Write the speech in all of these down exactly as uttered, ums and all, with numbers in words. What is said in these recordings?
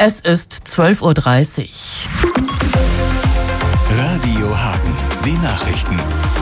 Es ist zwölf Uhr dreißig. Radio Hagen, die Nachrichten.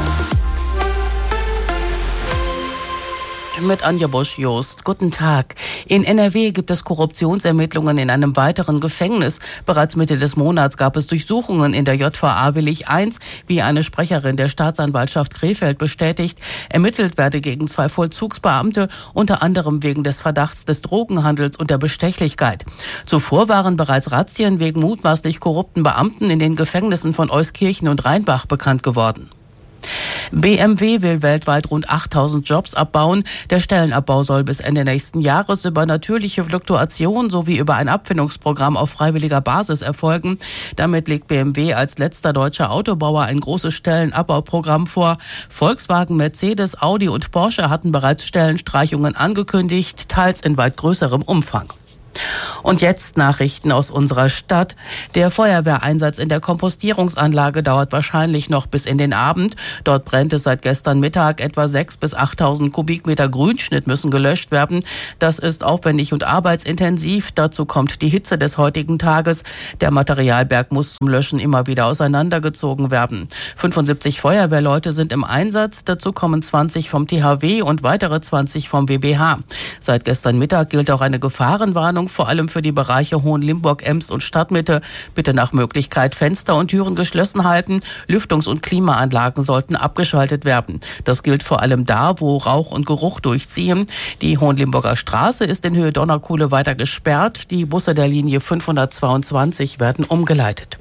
Mit Anja Bosch-Jost. Guten Tag. In N R W gibt es Korruptionsermittlungen in einem weiteren Gefängnis. Bereits Mitte des Monats gab es Durchsuchungen in der J V A Willich eins, wie eine Sprecherin der Staatsanwaltschaft Krefeld bestätigt. Ermittelt werde gegen zwei Vollzugsbeamte, unter anderem wegen des Verdachts des Drogenhandels und der Bestechlichkeit. Zuvor waren bereits Razzien wegen mutmaßlich korrupten Beamten in den Gefängnissen von Euskirchen und Rheinbach bekannt geworden. B M W will weltweit rund achttausend Jobs abbauen. Der Stellenabbau soll bis Ende nächsten Jahres über natürliche Fluktuation sowie über ein Abfindungsprogramm auf freiwilliger Basis erfolgen. Damit legt B M W als letzter deutscher Autobauer ein großes Stellenabbauprogramm vor. Volkswagen, Mercedes, Audi und Porsche hatten bereits Stellenstreichungen angekündigt, teils in weit größerem Umfang. Und jetzt Nachrichten aus unserer Stadt. Der Feuerwehreinsatz in der Kompostierungsanlage dauert wahrscheinlich noch bis in den Abend. Dort brennt es seit gestern Mittag. Etwa sechstausend bis achttausend Kubikmeter Grünschnitt müssen gelöscht werden. Das ist aufwendig und arbeitsintensiv. Dazu kommt die Hitze des heutigen Tages. Der Materialberg muss zum Löschen immer wieder auseinandergezogen werden. fünfundsiebzig Feuerwehrleute sind im Einsatz. Dazu kommen zwanzig vom T H W und weitere zwanzig vom W B H. Seit gestern Mittag gilt auch eine Gefahrenwarnung, vor allem für die Bereiche Hohenlimburg, Ems und Stadtmitte. Bitte nach Möglichkeit Fenster und Türen geschlossen halten. Lüftungs- und Klimaanlagen sollten abgeschaltet werden. Das gilt vor allem da, wo Rauch und Geruch durchziehen. Die Hohenlimburger Straße ist in Höhe Donnerkuhle weiter gesperrt. Die Busse der Linie fünfhundertzweiundzwanzig werden umgeleitet.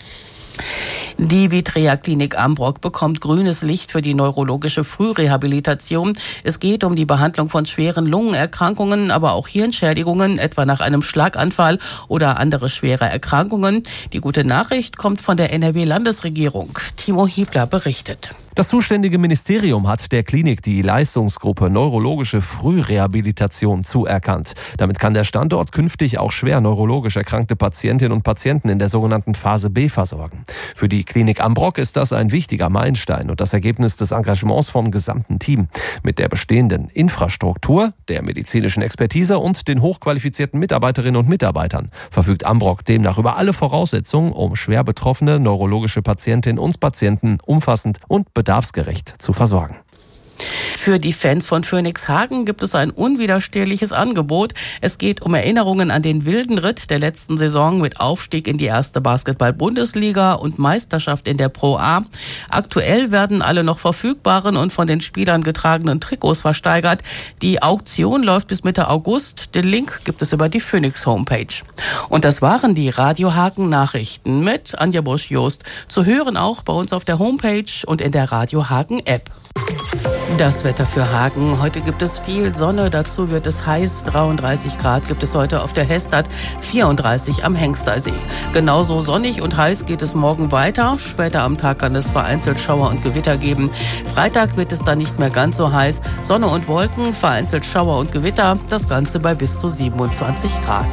Die Vitrea Klinik Ambrock bekommt grünes Licht für die neurologische Frührehabilitation. Es geht um die Behandlung von schweren Lungenerkrankungen, aber auch Hirnschädigungen, etwa nach einem Schlaganfall oder andere schwere Erkrankungen. Die gute Nachricht kommt von der N R W-Landesregierung. Timo Hiebler berichtet. Das zuständige Ministerium hat der Klinik die Leistungsgruppe Neurologische Frührehabilitation zuerkannt. Damit kann der Standort künftig auch schwer neurologisch erkrankte Patientinnen und Patienten in der sogenannten Phase B versorgen. Für die Klinik Ambrock ist das ein wichtiger Meilenstein und das Ergebnis des Engagements vom gesamten Team. Mit der bestehenden Infrastruktur, der medizinischen Expertise und den hochqualifizierten Mitarbeiterinnen und Mitarbeitern verfügt Ambrock demnach über alle Voraussetzungen, um schwer betroffene neurologische Patientinnen und Patienten umfassend und bedarfsgerecht zu versorgen. Für die Fans von Phoenix Hagen gibt es ein unwiderstehliches Angebot. Es geht um Erinnerungen an den wilden Ritt der letzten Saison mit Aufstieg in die erste Basketball-Bundesliga und Meisterschaft in der Pro A. Aktuell werden alle noch verfügbaren und von den Spielern getragenen Trikots versteigert. Die Auktion läuft bis Mitte August. Den Link gibt es über die Phoenix Homepage. Und das waren die Radio Hagen Nachrichten mit Anja Bosch-Jost. Zu hören auch bei uns auf der Homepage und in der Radio Hagen App. Das Wetter für Hagen. Heute gibt es viel Sonne, dazu wird es heiß. dreiunddreißig Grad gibt es heute auf der Hestad, vierunddreißig am Hengstersee. Genauso sonnig und heiß geht es morgen weiter. Später am Tag kann es vereinzelt Schauer und Gewitter geben. Freitag wird es dann nicht mehr ganz so heiß. Sonne und Wolken, vereinzelt Schauer und Gewitter. Das Ganze bei bis zu siebenundzwanzig Grad.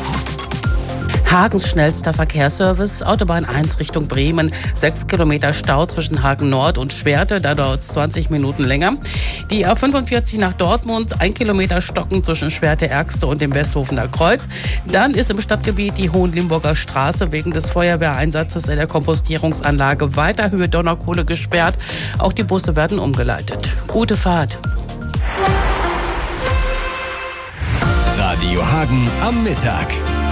Hagens schnellster Verkehrsservice, Autobahn eins Richtung Bremen, sechs Kilometer Stau zwischen Hagen Nord und Schwerte, da dauert es zwanzig Minuten länger. Die A fünfundvierzig nach Dortmund, ein Kilometer Stocken zwischen Schwerte-Ergste und dem Westhofener Kreuz. Dann ist im Stadtgebiet die Hohenlimburger Straße wegen des Feuerwehreinsatzes in der Kompostierungsanlage weiter Höhe Donnerkohle gesperrt. Auch die Busse werden umgeleitet. Gute Fahrt. Radio Hagen am Mittag.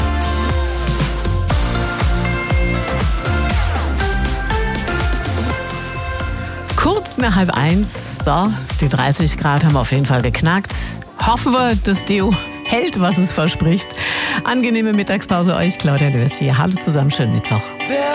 Kurz nach halb eins. So, die dreißig Grad haben wir auf jeden Fall geknackt. Hoffen wir, das Deo hält, was es verspricht. Angenehme Mittagspause euch, Claudia Löß hier. Hallo zusammen, schönen Mittwoch.